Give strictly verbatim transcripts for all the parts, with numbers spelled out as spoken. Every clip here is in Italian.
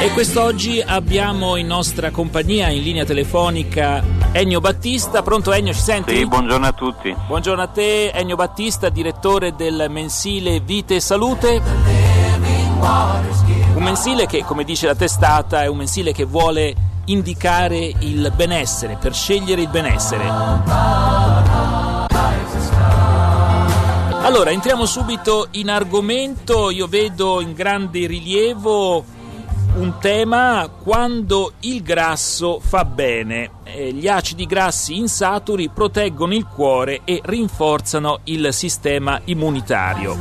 E quest'oggi abbiamo in nostra compagnia, in linea telefonica, Ennio Battista. Pronto Ennio, ci senti? Sì, buongiorno a tutti. Buongiorno a te, Ennio Battista, direttore del mensile Vite e Salute. Un mensile che, come dice la testata, è un mensile che vuole indicare il benessere, per scegliere il benessere. Allora, entriamo subito in argomento. Io vedo in grande rilievo un tema: quando il grasso fa bene. Eh, gli acidi grassi insaturi proteggono il cuore e rinforzano il sistema immunitario.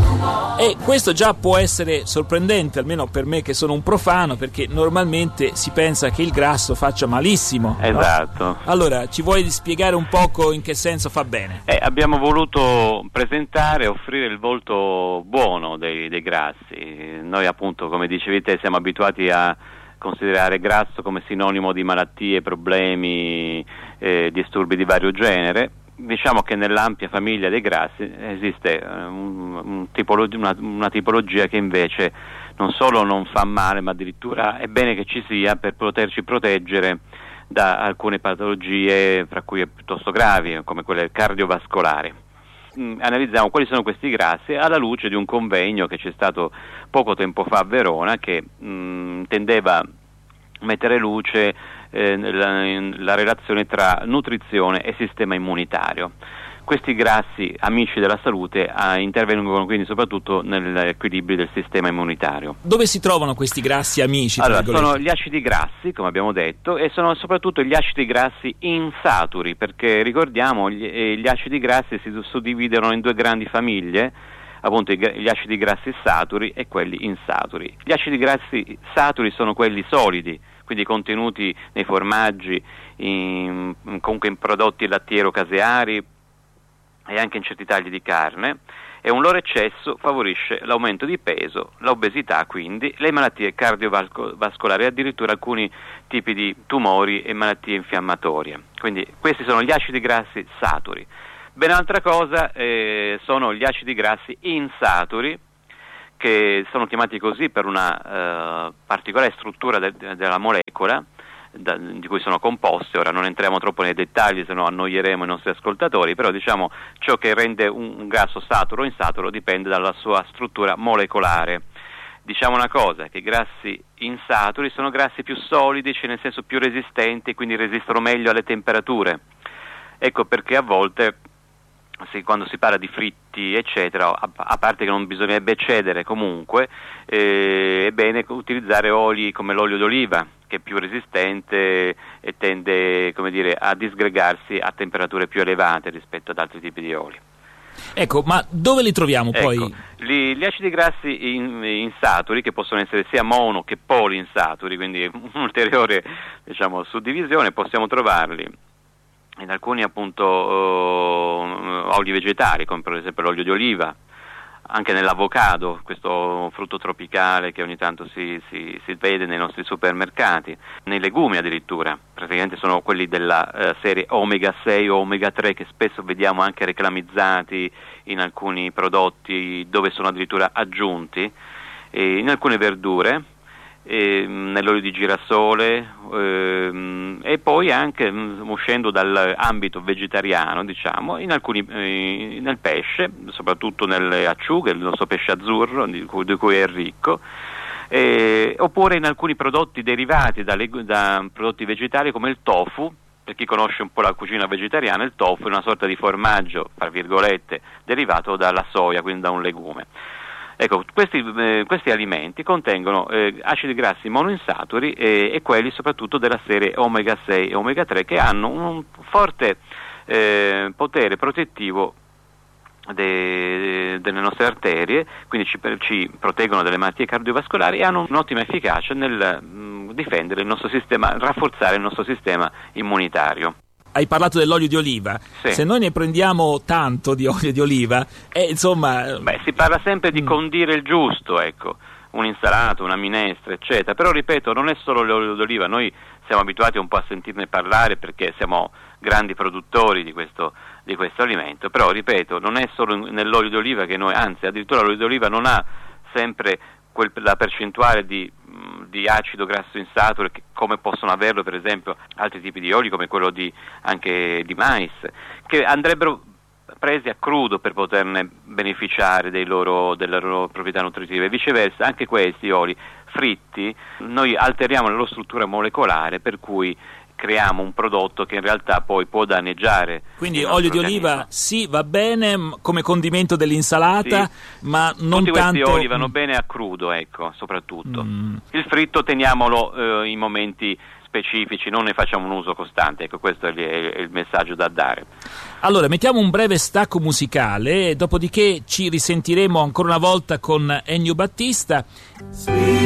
E questo già può essere sorprendente, almeno per me che sono un profano, perché normalmente si pensa che il grasso faccia malissimo. Esatto. No? Allora, ci vuoi spiegare un poco in che senso fa bene? Eh, abbiamo voluto presentare e offrire il volto buono dei, dei grassi. Noi appunto, come dicevi te, siamo abituati a considerare grasso come sinonimo di malattie, problemi, eh, disturbi di vario genere. Diciamo che nell'ampia famiglia dei grassi esiste un, un tipolog- una, una tipologia che invece non solo non fa male, ma addirittura è bene che ci sia per poterci proteggere da alcune patologie, fra cui piuttosto gravi, come quelle cardiovascolari. Mm, analizziamo quali sono questi grassi alla luce di un convegno che c'è stato poco tempo fa a Verona, che mm, tendeva a mettere luce eh, la, la relazione tra nutrizione e sistema immunitario. Questi grassi, amici della salute, eh, intervengono quindi soprattutto nell'equilibrio del sistema immunitario. Dove si trovano questi grassi amici? Allora, sono gli acidi grassi, come abbiamo detto, e sono soprattutto gli acidi grassi insaturi, perché ricordiamo gli, eh, gli acidi grassi si suddividono in due grandi famiglie, appunto gli acidi grassi saturi e quelli insaturi. Gli acidi grassi saturi sono quelli solidi, quindi contenuti nei formaggi, in, comunque in prodotti lattiero-caseari e anche in certi tagli di carne, e un loro eccesso favorisce l'aumento di peso, l'obesità, quindi le malattie cardiovascolari e addirittura alcuni tipi di tumori e malattie infiammatorie. Quindi questi sono gli acidi grassi saturi. Ben altra cosa eh, sono gli acidi grassi insaturi, che sono chiamati così per una eh, particolare struttura de- della molecola da, di cui sono composti. Ora non entriamo troppo nei dettagli, se no annoieremo i nostri ascoltatori, però diciamo ciò che rende un, un grasso saturo o insaturo dipende dalla sua struttura molecolare. Diciamo una cosa, che i grassi insaturi sono grassi più solidi, cioè nel senso più resistenti, quindi resistono meglio alle temperature. Ecco perché a volte Sì, quando si parla di fritti eccetera, a, a parte che non bisognerebbe eccedere, comunque eh, è bene utilizzare oli come l'olio d'oliva, che è più resistente e tende, come dire, a disgregarsi a temperature più elevate rispetto ad altri tipi di oli. Ecco, ma dove li troviamo ecco, poi? Gli, gli acidi grassi in, insaturi, che possono essere sia mono che poliinsaturi, quindi un'ulteriore, diciamo, suddivisione, possiamo trovarli in alcuni appunto uh, oli vegetali, come per esempio l'olio di oliva, anche nell'avocado, questo frutto tropicale che ogni tanto si, si, si vede nei nostri supermercati, nei legumi addirittura, praticamente sono quelli della uh, serie omega sei o omega tre, che spesso vediamo anche reclamizzati in alcuni prodotti dove sono addirittura aggiunti, e in alcune verdure, E, nell'olio di girasole ehm, e poi anche mh, uscendo dall'ambito vegetariano, diciamo, in alcuni eh, nel pesce, soprattutto nelle acciughe, il nostro pesce azzurro di cui, di cui è ricco, eh, oppure in alcuni prodotti derivati da, da prodotti vegetali come il tofu. Per chi conosce un po' la cucina vegetariana, il tofu è una sorta di formaggio, tra virgolette, derivato dalla soia, quindi da un legume. Ecco, questi, eh, questi alimenti contengono eh, acidi grassi monoinsaturi e, e quelli soprattutto della serie omega sei e omega tre, che hanno un forte eh, potere protettivo de, delle nostre arterie, quindi ci, ci proteggono dalle malattie cardiovascolari e hanno un'ottima efficacia nel mh, difendere il nostro sistema, rafforzare il nostro sistema immunitario. Hai parlato dell'olio di oliva. Sì. Se noi ne prendiamo tanto di olio di oliva, eh, insomma... Beh, si parla sempre di condire il giusto, ecco, un'insalata, una minestra, eccetera, però ripeto, non è solo l'olio d'oliva, noi siamo abituati un po' a sentirne parlare perché siamo grandi produttori di questo, di questo alimento, però ripeto, non è solo nell'olio d'oliva che noi, anzi addirittura l'olio d'oliva non ha sempre quel, la percentuale di, di acido grasso insaturo, che, come possono averlo per esempio altri tipi di oli come quello di, anche di mais, che andrebbero presi a crudo per poterne beneficiare dei loro, delle loro proprietà nutritive. Viceversa, anche questi oli fritti noi alteriamo la loro struttura molecolare, per cui creiamo un prodotto che in realtà poi può danneggiare. Quindi olio di oliva sì, va bene come condimento dell'insalata, sì, ma non tutti tanto... questi oli vanno bene a crudo, ecco, soprattutto. Mm. Il fritto teniamolo eh, in momenti specifici, non ne facciamo un uso costante, ecco, questo è il, è il messaggio da dare. Allora, mettiamo un breve stacco musicale, dopodiché ci risentiremo ancora una volta con Ennio Battista. Sì.